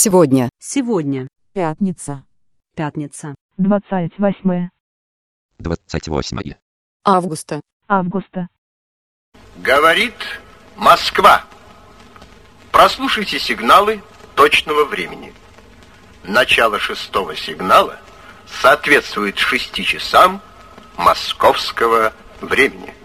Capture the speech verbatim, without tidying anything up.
Сегодня. Сегодня. Пятница. Пятница. Двадцать восьмое двадцать восьмое Августа. августа. Говорит Москва. Прослушайте сигналы точного времени. Начало шестого сигнала соответствует шести часам московского времени.